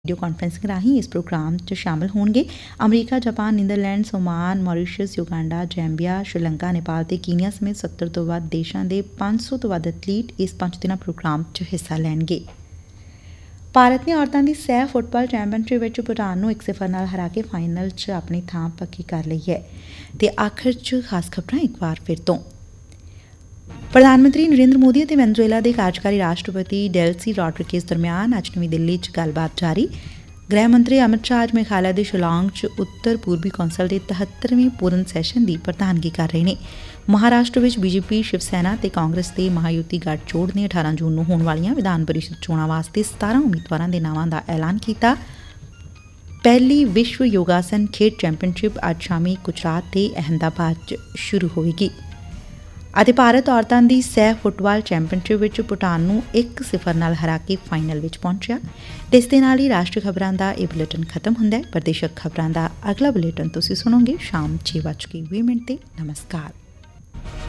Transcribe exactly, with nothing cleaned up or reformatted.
Video conferencing ਰਾਹੀਂ ਇਸ programme 'ਚ ਸ਼ਾਮਲ ਹੋਣਗੇ। America, Japan, Netherlands, Oman, Mauritius, Uganda, Zambia, Sri Lanka, Nepal ਤੇ ਕੀਨੀਆ ਸਮੇਤ ਸੱਤਰ ਤੋਂ ਵੱਧ ਦੇਸ਼ਾਂ ਦੇ ਪੰਜ ਸੌ ਤੋਂ ਵੱਧ ਐਥਲੀਟ ਇਸ ਪੰਜ ਦਿਨਾਂ ਪ੍ਰੋਗਰਾਮ 'ਚ ਹਿੱਸਾ ਲੈਣਗੇ। ਭਾਰਤ ਨੇ ਔਰਤਾਂ ਦੀ ਸਹਿ ਫੁੱਟਬਾਲ ਚੈਂਪੀਅਨਸ਼ਿਪ ਵਿੱਚ ਭੂਟਾਨ ਨੂੰ ਇੱਕ ਸਿਫਰ ਨਾਲ ਹਰਾ ਕੇ ਫਾਈਨਲ 'ਚ ਆਪਣੀ ਥਾਂ ਪੱਕੀ ਕਰ ਲਈ ਹੈ। ਤੇ ਆਖਰ 'ਚ ਖਾਸ ਖਬਰਾਂ ਇੱਕ ਵਾਰ ਫਿਰ ਤੋਂ। ਪ੍ਰਧਾਨ ਮੰਤਰੀ ਨਰਿੰਦਰ ਮੋਦੀ ਅਤੇ ਵੈਨਜ਼ੂਏਲਾ ਦੇ ਕਾਰਜਕਾਰੀ ਰਾਸ਼ਟਰਪਤੀ ਡੈਲਸੀ ਰੋਡਰੀਗੇਜ਼ ਦਰਮਿਆਨ ਅੱਜ ਨਵੀਂ ਦਿੱਲੀ 'ਚ ਗੱਲਬਾਤ ਜਾਰੀ। ਗ੍ਰਹਿ ਮੰਤਰੀ ਅਮਿਤ ਸ਼ਾਹ ਅੱਜ ਮੇਘਾਲਿਆ ਦੇ ਸ਼ਿਲਾਂਗ 'ਚ ਉੱਤਰ ਪੂਰਬੀ ਕੌਂਸਲ ਦੇ ਤਹੱਤਰਵੇਂ ਪੂਰਨ ਸੈਸ਼ਨ ਦੀ ਪ੍ਰਧਾਨਗੀ ਕਰ ਰਹੇ ਨੇ। ਮਹਾਰਾਸ਼ਟਰ ਵਿੱਚ ਬੀਜੇਪੀ, ਸ਼ਿਵ ਸੈਨਾ ਤੇ ਕਾਂਗਰਸ ਦੇ ਮਹਾਯੁਤੀ ਗੱਠਜੋੜ ਨੇ ਅਠਾਰਾਂ ਜੂਨ ਨੂੰ ਹੋਣ ਵਾਲੀਆਂ ਵਿਧਾਨ ਪਰਿਸ਼ਦ ਚੋਣਾਂ ਵਾਸਤੇ ਸਤਾਰਾਂ ਉਮੀਦਵਾਰਾਂ ਦੇ ਨਾਵਾਂ ਦਾ ਐਲਾਨ ਕੀਤਾ। ਪਹਿਲੀ ਵਿਸ਼ਵ ਯੋਗਾਸਨ ਖੇਡ ਚੈਂਪੀਅਨਸ਼ਿਪ ਅੱਜ ਸ਼ਾਮੀ ਗੁਜਰਾਤ ਤੇ ਅਹਿਮਦਾਬਾਦ 'ਚ ਸ਼ੁਰੂ ਹੋਵੇਗੀ। ਅਤੇ ਭਾਰਤ ਔਰਤਾਂ ਦੀ ਸਹਿ ਫੁੱਟਬਾਲ ਚੈਂਪੀਅਨਸ਼ਿਪ ਵਿੱਚ ਭੂਟਾਨ ਨੂੰ ਇੱਕ ਸਿਫਰ ਨਾਲ ਹਰਾ ਕੇ ਫਾਈਨਲ ਵਿੱਚ ਪਹੁੰਚਿਆ। ਤੇ ਇਸ ਦੇ ਨਾਲ ਹੀ ਰਾਸ਼ਟਰੀ ਖਬਰਾਂ ਦਾ ਇਹ ਬੁਲੇਟਿਨ ਖਤਮ ਹੁੰਦਾ ਹੈ। ਪ੍ਰਦੇਸ਼ਕ ਖਬਰਾਂ ਦਾ ਅਗਲਾ ਬੁਲੇਟਿਨ ਤੁਸੀਂ ਸੁਣੋਗੇ ਸ਼ਾਮ ਛੇ ਵੱਜ ਕੇ ਵੀਹ ਮਿੰਟ ਤੇ। ਨਮਸਕਾਰ।